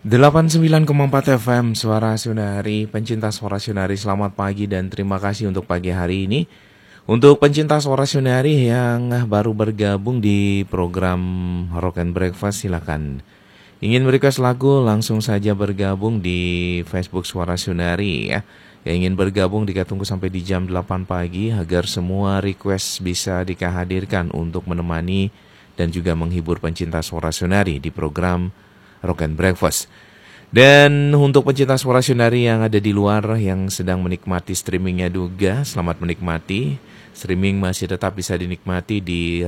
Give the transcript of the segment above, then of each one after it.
89,4 FM Suara Sunari. Pencinta Suara Sunari, selamat pagi dan terima kasih untuk pagi hari ini. Untuk pencinta Suara Sunari yang baru bergabung di program Rock and Breakfast, silakan. Ingin request lagu, langsung saja bergabung di Facebook Suara Sunari ya. Yang ingin bergabung tunggu sampai di jam 8 pagi agar semua request bisa dikahadirkan untuk menemani dan juga menghibur pencinta Suara Sunari di program Rock and Breakfast. Dan untuk pencinta Suara Sunari yang ada di luar yang sedang menikmati streamingnya juga, selamat menikmati. Streaming masih tetap bisa dinikmati di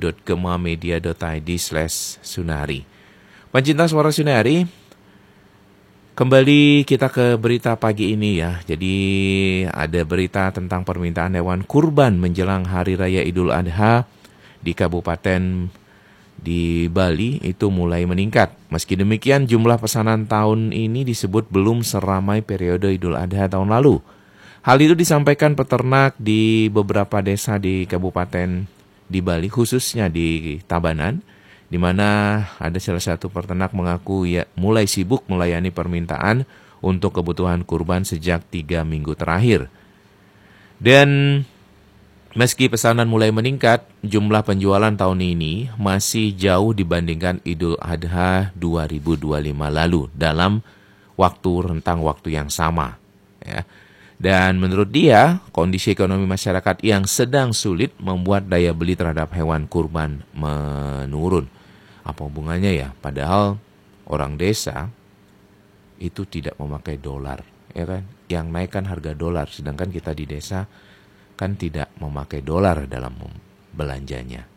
radio.gemamedia.id/sunari. Pencinta Suara Sunari, kembali kita ke berita pagi ini ya. Jadi ada berita tentang permintaan hewan kurban menjelang Hari Raya Idul Adha di Kabupaten di Bali itu mulai meningkat. Meski demikian, jumlah pesanan tahun ini disebut belum seramai periode Idul Adha tahun lalu. Hal itu disampaikan peternak di beberapa desa di Kabupaten di Bali, khususnya di Tabanan, di mana ada salah satu peternak mengaku ya mulai sibuk melayani permintaan untuk kebutuhan kurban sejak 3 minggu terakhir. Dan meski pesanan mulai meningkat, jumlah penjualan tahun ini masih jauh dibandingkan Idul Adha 2025 lalu dalam rentang waktu yang sama. Ya. Dan menurut dia, kondisi ekonomi masyarakat yang sedang sulit membuat daya beli terhadap hewan kurban menurun. Apa hubungannya ya? Padahal orang desa itu tidak memakai dolar, ya kan? Yang naikkan harga dolar, sedangkan kita di desa kan tidak memakai dolar dalam belanjanya.